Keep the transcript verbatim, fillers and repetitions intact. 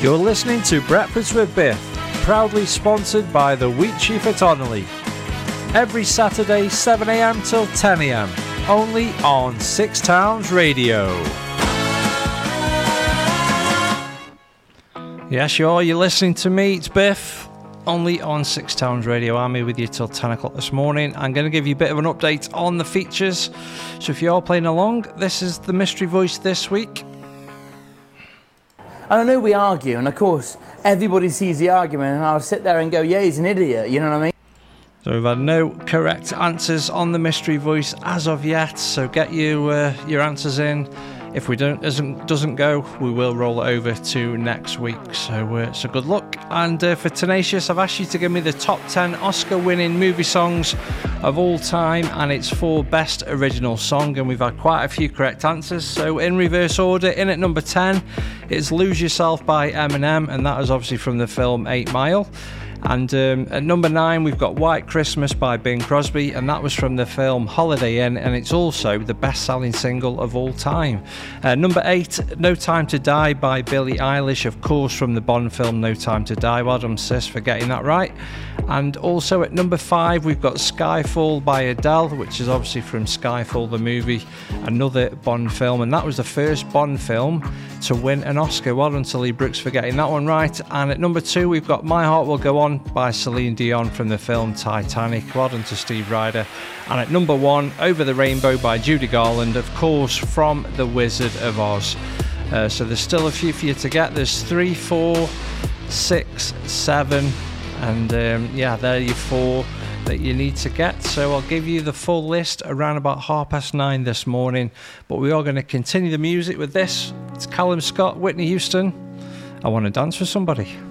You're listening to Breakfast with Biff, proudly sponsored by the Wheat Chief at Onley. Every Saturday, seven a.m. till ten a.m. Only on Six Towns Radio. Yeah, sure, you're listening to me, it's Biff. Only on Six Towns Radio. I'm here with you till ten o'clock this morning. I'm going to give you a bit of an update on the features. So if you're all playing along, this is the mystery voice this week. And I know we argue, and of course, everybody sees the argument, and I'll sit there and go, yeah, he's an idiot, you know what I mean? So we've had no correct answers on the mystery voice as of yet, so get you uh, your answers in. If we don't doesn't doesn't go, we will roll it over to next week. So uh, so good luck. And uh, for Tenacious, I've asked you to give me the top ten Oscar-winning movie songs of all time, and it's for best original song. And we've had quite a few correct answers. So in reverse order, in at number ten, it's "Lose Yourself" by Eminem, and that is obviously from the film Eight Mile. And um, at number nine, we've got White Christmas by Bing Crosby, and that was from the film Holiday Inn, and it's also the best-selling single of all time. Uh, number eight, No Time to Die by Billie Eilish, of course, from the Bond film No Time to Die. Well done, sis, for getting that right. And also at number five, we've got Skyfall by Adele, which is obviously from Skyfall, the movie, another Bond film, and that was the first Bond film to win an Oscar. Well done to Lee Brooks for getting that one right. And at number two, we've got My Heart Will Go On by Celine Dion from the film Titanic. Well done to Steve Ryder. And at number one, Over the Rainbow by Judy Garland, of course, from The Wizard of Oz. Uh, so there's still a few for you to get. There's three, four, six, seven, and um, yeah, there are your four that you need to get. So I'll give you the full list around about half past nine this morning. But we are going to continue the music with this. It's Callum Scott, Whitney Houston. I Want to Dance with Somebody.